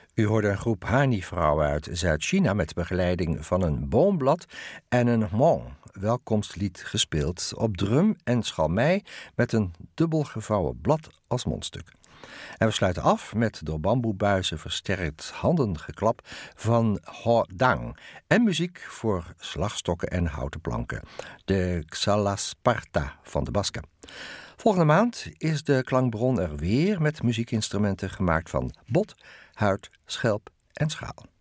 U hoorde een groep Hani-vrouwen uit Zuid-China met begeleiding van een boomblad en een hmong, welkomstlied gespeeld op drum en schalmei met een dubbel gevouwen blad als mondstuk. En we sluiten af met door bamboebuizen versterkt handengeklap van Ho Dang en muziek voor slagstokken en houten planken, de Xalasparta van de Basken. Volgende maand is de klankbron er weer met muziekinstrumenten gemaakt van bot, huid, schelp en schaal.